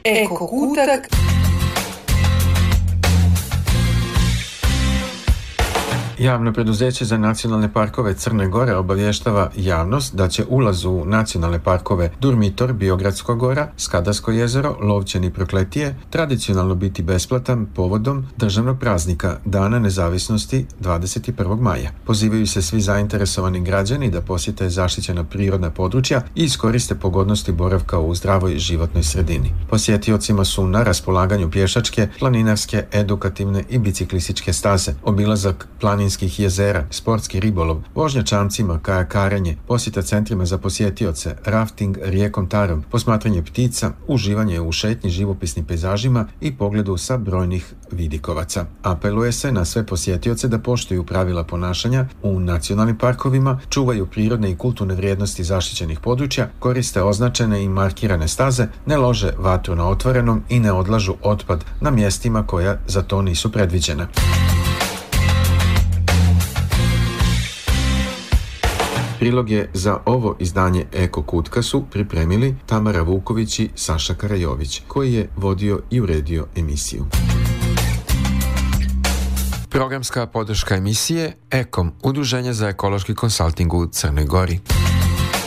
Eko kutak. Javno preduzeće za nacionalne parkove Crne Gore obavještava javnost da će ulaz u nacionalne parkove Durmitor, Biogradsko gora, Skadarsko jezero, Lovćen i Prokletije tradicionalno biti besplatan povodom državnog praznika Dana nezavisnosti 21. maja. Pozivaju se svi zainteresovani građani da posjete zaštićena prirodna područja i iskoriste pogodnosti boravka u zdravoj životnoj sredini. Posjetiocima su na raspolaganju pješačke, planinarske, edukativne i biciklističke staze, obilazak planinskih jezera, sportski ribolov, vožnja čamcima, kajakarenje, posjeta centrima za posjetioce, rafting rijekom Tarom, posmatranje ptica, uživanje u šetnji živopisnim pejzažima i pogledu sa brojnih vidikovaca. Apeluje se na sve posjetioce da poštuju pravila ponašanja u nacionalnim parkovima, čuvaju prirodne i kulturne vrijednosti zaštićenih područja, koriste označene i markirane staze, ne lože vatru na otvorenom i ne odlažu otpad na mjestima koja za to nisu predviđena. Priloge za ovo izdanje Eko kutka su pripremili Tamara Vuković i Saša Karajović, koji je vodio i uredio emisiju. Programska podrška emisije Ekom, Udruženje za ekološki konsalting u Crnoj Gori.